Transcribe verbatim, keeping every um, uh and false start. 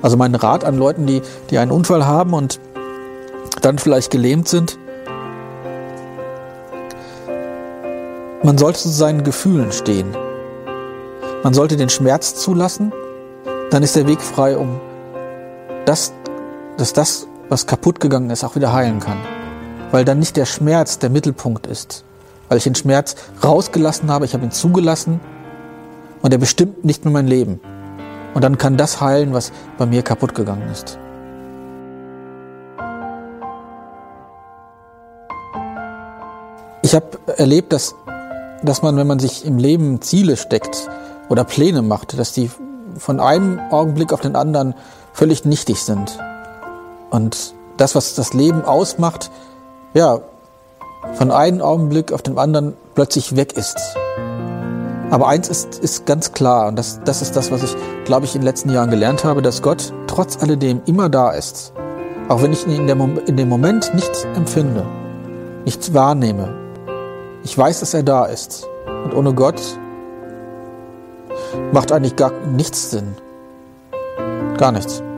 Also mein Rat an Leuten, die, die einen Unfall haben und dann vielleicht gelähmt sind: Man sollte zu seinen Gefühlen stehen. Man sollte den Schmerz zulassen, dann ist der Weg frei, um das, dass das, was kaputt gegangen ist, auch wieder heilen kann. Weil dann nicht der Schmerz der Mittelpunkt ist. Weil ich den Schmerz rausgelassen habe, ich habe ihn zugelassen und er bestimmt nicht mehr mein Leben. Und dann kann das heilen, was bei mir kaputt gegangen ist. Ich habe erlebt, dass, dass man, wenn man sich im Leben Ziele steckt oder Pläne macht, dass die von einem Augenblick auf den anderen völlig nichtig sind. Und das, was das Leben ausmacht, ja, von einem Augenblick auf den anderen plötzlich weg ist. Aber eins ist, ist ganz klar, und das, das ist das, was ich, glaube ich, in den letzten Jahren gelernt habe, dass Gott trotz alledem immer da ist. Auch wenn ich ihn in, der, in dem Moment nicht empfinde, nicht wahrnehme. Ich weiß, dass er da ist. Und ohne Gott macht eigentlich gar nichts Sinn. Gar nichts.